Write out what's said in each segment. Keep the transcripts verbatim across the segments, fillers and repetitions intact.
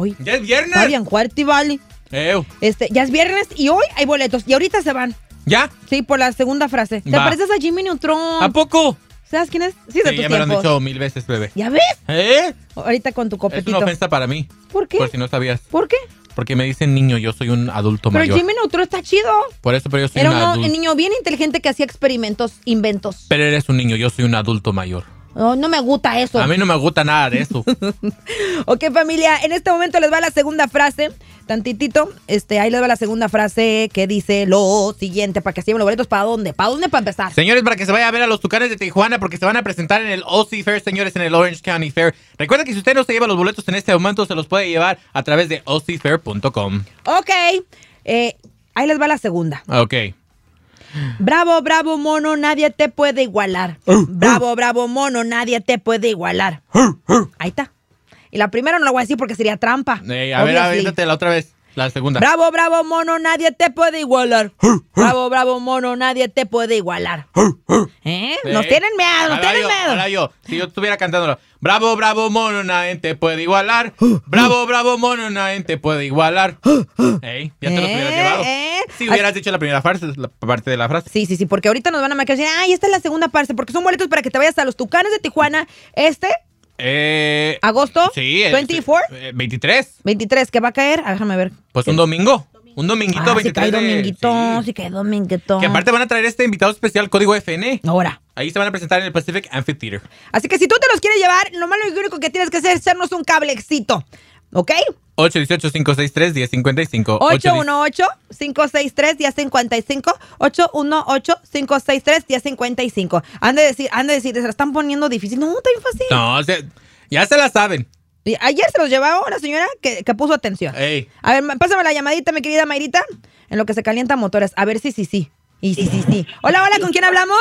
Hoy. ¡Ya es viernes! Está bien fuerte, vale. Ew. Este, ya es viernes y hoy hay boletos. Y ahorita se van. ¿Ya? Sí, por la segunda frase. ¿Te Va. pareces a Jimmy Neutron? ¿A poco? ¿Sabes quién es? Sí, de Sí, tus ya me lo han tiempos. dicho mil veces, bebé. ¿Ya ves? ¿Eh? Ahorita con tu Es copetito. una ofensa para mí. ¿Por qué? Por si no sabías. ¿Por qué? Porque me dicen niño, yo soy un adulto Pero mayor. Jimmy Neutron está chido. Por eso, pero yo soy Era un uno- adulto. un niño bien inteligente que hacía experimentos, inventos. Pero eres un niño, yo soy un adulto mayor. No, no me gusta eso. A mí no me gusta nada de eso. Ok, familia, en este momento les va la segunda frase. Tantitito, este, ahí les va la segunda frase que dice lo siguiente, para que se lleven los boletos. ¿Para dónde? ¿Para dónde para empezar? Señores, para que se vaya a ver a los Tucanes de Tijuana, porque se van a presentar en el O C Fair, señores, en el Orange County Fair. Recuerda que si usted no se lleva los boletos en este momento, se los puede llevar a través de o c fair punto com. Ok, eh, ahí les va la segunda. Ok. Bravo, bravo, mono, nadie te puede igualar. Bravo, bravo, mono, nadie te puede igualar. Ahí está. Y la primera no la voy a decir porque sería trampa. Eh, a ver, Obvio, sí. aviéntate la otra vez. La segunda. Bravo, bravo, mono, nadie te puede igualar. Bravo, bravo, mono, nadie te puede igualar. ¿Eh? Nos Eh, tienen miedo, nos ahora tienen yo, miedo. Ahora yo, si yo estuviera cantándolo. Bravo, bravo, mono, nadie te puede igualar. Bravo, bravo, mono, nadie te puede igualar. Ey, ya te los hubieras Eh, llevado. eh. Si hubieras dicho la primera frase, la parte de la frase. Sí, sí, sí, porque ahorita nos van a marcar y decir, ay, esta es la segunda parte, porque son boletos para que te vayas a los Tucanes de Tijuana. Este, Eh, agosto, sí, el- veinticuatro, eh, veintitrés. veintitrés, que va a caer. Ah, déjame ver. Pues un domingo. Un dominguito, Ah, sí veintitrés. cae de- dominguito, sí. sí cae dominguito. Que aparte van a traer este invitado especial, código F N. Ahora. Ahí se van a presentar en el Pacific Amphitheater. Así que si tú te los quieres llevar, lo malo y lo único que tienes que hacer es hacernos un cablecito. ¿Ok? ocho uno ocho, cinco seis tres, uno cero cinco cinco. ocho uno ocho, cinco seis tres, uno cero cinco cinco. ocho uno ocho, cinco seis tres, uno cero cinco cinco. Han de decir, han de decir, se la están poniendo difícil. No, está bien fácil. No, o sea, ya se la saben. Y ayer se los llevaba una señora que, que puso atención. Ey. A ver, ma- pásame la llamadita, mi querida Mayrita, en lo que se calientan motores. A ver si sí, sí. Y sí, sí, sí. Hola, hola, ¿con quién hablamos?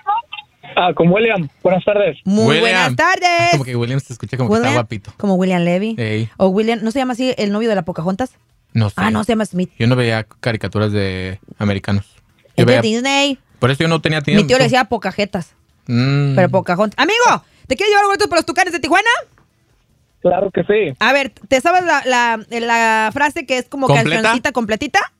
Ah, con William. Buenas tardes. Muy William. buenas tardes. Como que William se escucha como que William, está guapito. Como William Levy. Ey. O William, ¿no se llama así el novio de la Pocahontas? No sé. Ah, no, se llama Smith. Yo no veía caricaturas de americanos. Yo Es de veía- Disney. Por eso yo no tenía tiempo. Mi tío le decía Pocajetas, Mm. pero Pocahontas. Amigo, ¿te quieres llevar los boletos para los Tucanes de Tijuana? Claro que sí. A ver, ¿te sabes la, la, la frase que es como ¿Completa? cancioncita completita?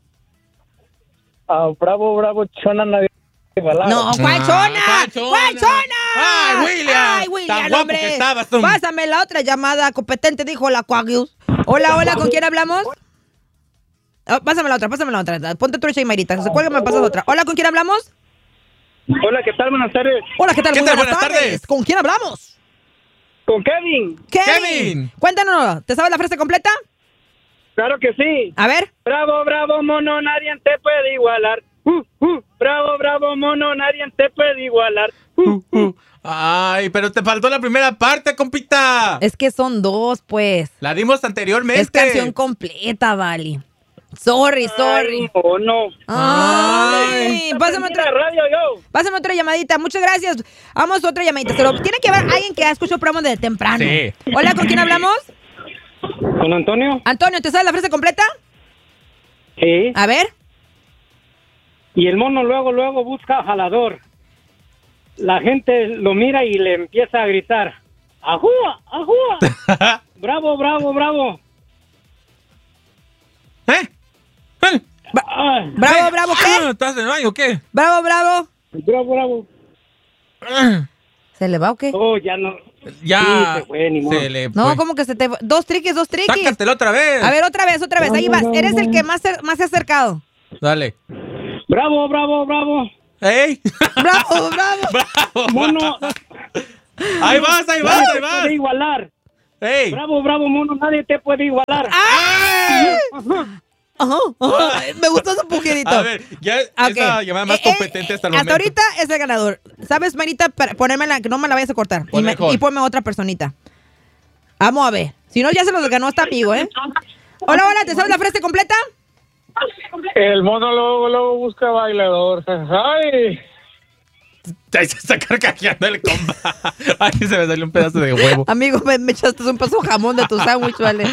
Ah, bravo, bravo, chona, nadie te igualar. No, ¿cuál Ah, chona? ¿cuál chona? ¿Cuál chona? Ay, William, Ay, William, tan guapo hombre. que estabas, tú. Pásame la otra llamada competente, dijo la Coagius. Hola, hola, ¿con quién hablamos? Oh, pásame la otra, pásame la otra. Ponte tu y Mayrita. Se cuelga, me pasas otra. Hola, ¿con quién hablamos? Hola, ¿qué tal? Buenas tardes. Hola, ¿qué tal? ¿Qué Muy tal? buenas, Buenas tardes. tardes. ¿Con quién hablamos? Con Kevin. Kevin. Kevin. Cuéntanos, ¿te sabes la frase completa? Claro que sí. A ver. Bravo, bravo, mono, nadie te puede igualar. Uh, uh. Bravo, bravo, mono, nadie te puede igualar. Uh, uh. Ay, pero te faltó la primera parte, compita. Es que son dos, pues. La dimos anteriormente. Es canción completa, Vali. Sorry, sorry. Ay, no, no. Ay, pásame Mira, otra, radio, yo. pásame otra llamadita. Muchas gracias. Vamos a otra llamadita. Se lo tiene que ver alguien que ha escuchado el programa desde temprano. Sí. Hola, ¿con quién hablamos? ¿Con Antonio? Antonio, ¿te sabes la frase completa? Sí. A ver. Y el mono luego, luego busca jalador. La gente lo mira y le empieza a gritar. ¡Ajúa! ¡Ajúa! ¡Bravo, bravo, bravo! ¿Eh? ¿Eh? Ah, Bravo, bravo, Ah, ¿qué? ¿Estás en el baño o qué? Bravo, bravo. bravo, bravo. Ah, ¿Se le va o qué? Oh, ya no. Ya. Sí, se fue, ni modo. se le No, fue. ¿cómo que se te... Dos triquis, dos triquis. Sácatelo otra vez. A ver, otra vez, otra vez. Ahí vas. Eres el que más, cer- más se ha acercado. Dale. Bravo, bravo, bravo. ¡Ey! Bravo, bravo. ¡Bravo! Mono. Ahí vas, ahí vas, Nadie ahí te vas. puede igualar. ¡Ey! Bravo, bravo, mono. Nadie te puede igualar. ¡Ay! Ajá, ajá. Me gustó su pujidito. A ver, ya Ok. esa llamada más Eh, competente eh, hasta el hasta momento. ahorita es el ganador. ¿Sabes, Marita? Para ponérmela, que no me la vayas a cortar. Y, Ponme me- hold. y ponme otra personita. Vamos a ver. Si no, ya se los ganó este amigo, ¿eh? Hola, hola, ¿te sabes la frase completa? El mono luego, luego busca bailador. Ay. Ahí se está carcajeando el compa. Ay, se me salió un pedazo de huevo. Amigo, me, me echaste un pedazo de jamón de tu sándwich, vale.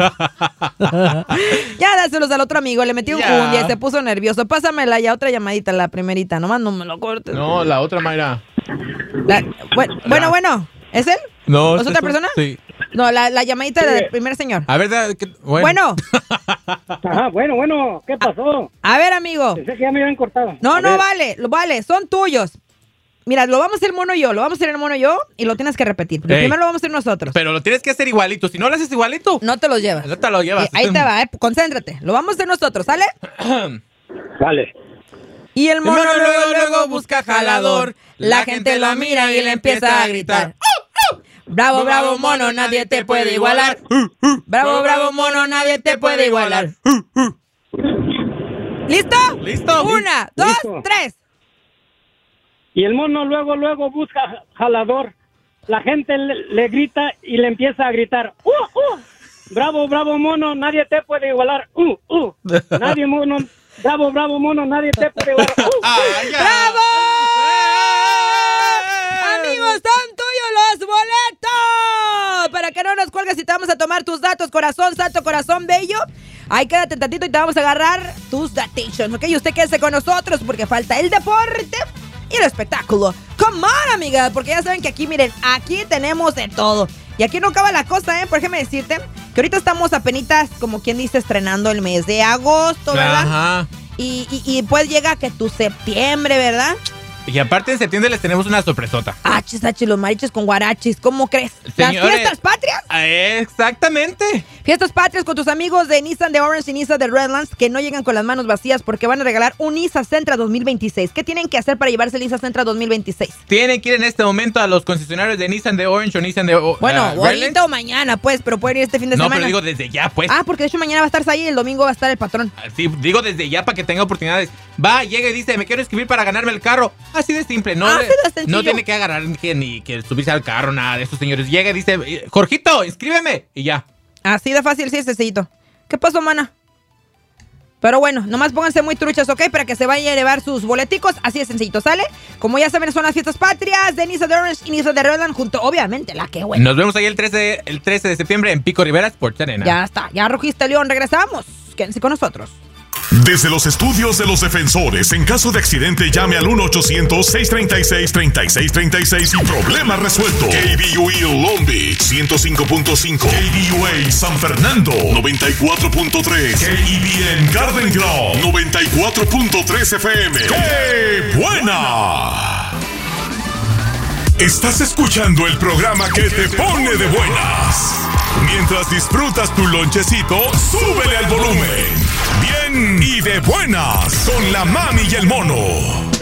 Ya dáselos al otro amigo. Le metí un Ya. cumbia y se puso nervioso. Pásamela ya, otra llamadita, la primerita. Nomás no me lo cortes. No, la otra, Mayra. La- bueno, bueno, bueno. ¿Es él? No, ¿Es ese otra un- persona? Sí. No, la, la llamadita Sí. del primer señor. A ver, da- que- bueno. Bueno, Ajá, bueno, bueno, ¿qué pasó? a ver, amigo. Pensé que ya me habían cortado. No, A no, ver. vale, lo vale, son tuyos. Mira, lo vamos a hacer mono yo, lo vamos a hacer el mono yo y lo tienes que repetir. Pero Ey. primero lo vamos a hacer nosotros. Pero lo tienes que hacer igualito. Si no lo haces igualito, No te los llevas. no te lo llevas. Eh, ahí te va, eh, concéntrate. Lo vamos a hacer nosotros, ¿sale? Vale. Y el mono mono luego, luego, luego luego busca jalador. La gente lo mira y le empieza a gritar. Bravo, bravo, mono, nadie te puede igualar. Bravo, bravo, mono, nadie te puede igualar. ¿Listo? Listo. Una, dos, Listo. tres. Y el mono luego, luego busca jalador. La gente le, le grita y le empieza a gritar. ¡Uh, uh! Bravo, bravo, mono, nadie te puede igualar. ¡Uh, uh! Nadie, mono. Bravo, bravo, mono, nadie te puede igualar. ¡Uh, uh! Ah, ya. ¡Bravo! Amigos, son tuyos los boletos. Para que no nos cuelgues y te vamos a tomar tus datos, corazón santo, corazón bello. Ahí quédate tantito y te vamos a agarrar tus datations, ¿ok? Y usted quédese con nosotros porque falta el deporte y el espectáculo. Come on, amiga, porque ya saben que aquí, miren, aquí tenemos de todo. Y aquí no acaba la cosa, ¿eh? Por ejemplo, decirte que ahorita estamos apenitas, como quien dice, estrenando el mes de agosto, ¿verdad? Ajá. Y, y, y pues llega que tu septiembre, ¿verdad? Y aparte en septiembre les tenemos una sorpresota. Achis, achis, los mariachis con guarachis, ¿cómo crees? ¿Las Señores. fiestas patrias? Ah, Exactamente. Fiestas patrias con tus amigos de Nissan de Orange y Nissan de Redlands que no llegan con las manos vacías porque van a regalar un Nissan Sentra dos mil veintiséis. ¿Qué tienen que hacer para llevarse el Nissan Sentra dos mil veintiséis? Tienen que ir en este momento a los concesionarios de Nissan de Orange o Nissan de uh, Bueno, uh, Redlands. ahorita o mañana, pues, pero pueden ir este fin de No, semana. pero digo desde ya, pues. Ah, porque de hecho mañana va a estar ahí y el domingo va a estar el patrón. Sí, digo desde ya para que tenga oportunidades. Va, llega y dice, me quiero escribir para ganarme el carro. Así de simple, no, Así le- de sencillo. no tiene que agarrar que, ni que subirse al carro, nada de esos señores. Llega y dice, Jorgito, inscríbeme. Y ya. Así de fácil, sí, sencillito. ¿Qué pasó, mana? Pero bueno, nomás pónganse muy truchas, ¿ok? Para que se vayan a llevar sus boleticos. Así de sencillito, ¿sale? Como ya saben, son las fiestas patrias de Nissan de Orange y Nissan de Redland junto, obviamente, la que buena. Nos vemos ahí el trece, el trece de septiembre en Pico Rivera Sports Arena. Ya está, ya rugiste León, regresamos. Quédense con nosotros. Desde los estudios de los defensores, en caso de accidente, llame al uno ochocientos, seiscientos treinta y seis, treinta y seis treinta y seis y problema resuelto. K B U E Long Beach, ciento cinco punto cinco. K B U A San Fernando, noventa y cuatro punto tres. K E B N Garden Grove, noventa y cuatro punto tres F M. ¡Qué buena! Estás escuchando el programa que te pone de buenas. Mientras disfrutas tu lonchecito, súbele al volumen. Bien y de buenas con la mami y el mono.